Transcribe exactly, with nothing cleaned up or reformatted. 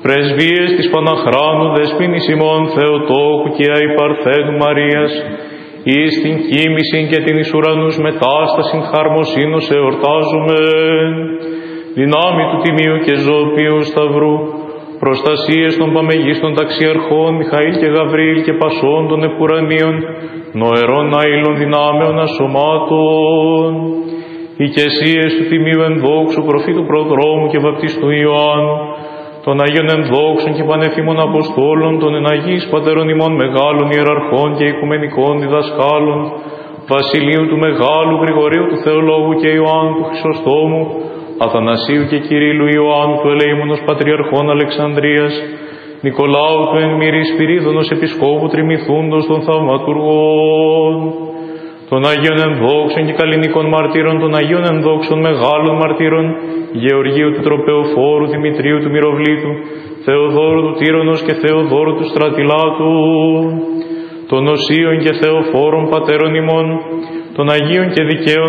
Πρεσβείες της Παναχράντου Δεσποίνης ημών Θεοτόκου και Αϊπαρθένου Μαρίας, εις την κοίμησιν και την εις ουρανούς μετάστασιν χαρμοσύνος εορτάζουμε. Δυνάμει του Τιμίου και Ζωοποιού Σταυρού, προστασίες των παμεγίστων ταξιαρχών Μιχαήλ και Γαβρίλ και πασών των επουρανίων, νοερών άειλων δυνάμεων ασωμάτων, οικεσίες του Τιμίου ενδόξου προφήτου προδρόμου και βαπτιστού Ιωάννου, των Αγίων ενδόξων και πανεφήμων Αποστόλων, των εναγείς πατέρων ημών μεγάλων ιεραρχών και οικουμενικών διδασκάλων, Βασιλείου του Μεγάλου, Γρηγορίου του Θεολόγου και Ιωάννου του Χρυσοστόμου, Αθανασίου και Κυρίλλου Ιωάννου του Ελεήμονος Πατριαρχών Αλεξανδρίας, Νικολάου του εν μύρη Σπυρίδωνος Επισκόπου Τριμηθούντος των Θαυματουργών, των Αγίων ενδόξων και καλλινικών μαρτύρων, των Αγίων ενδόξων μεγάλων μαρτύρων, Γεωργίου του Τροπεοφόρου, Δημητρίου του Μυροβλήτου, Θεοδόρου του Τύρονος και Θεοδόρου του Στρατιλάτου, των Οσίων και Θεοφόρων πατέρων ημών, των Αγίων και Δικαίων